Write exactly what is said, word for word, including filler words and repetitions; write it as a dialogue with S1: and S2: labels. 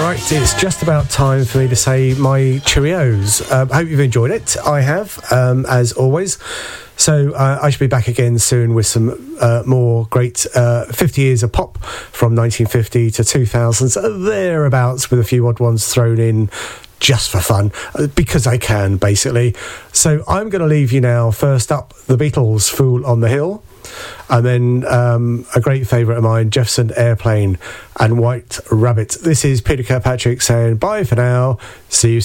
S1: Right, it's just about time for me to say my cheerios. I um, hope you've enjoyed it. I have, um, as always. So uh, I should be back again soon with some uh, more great uh, fifty years of pop from nineteen fifty to two thousands, thereabouts, with a few odd ones thrown in just for fun, because I can, basically. So I'm going to leave you now. First up, the Beatles, Fool on the Hill. And then um, a great favourite of mine, Jefferson Airplane and White Rabbit. This is Peter Kirkpatrick saying bye for now. See you soon.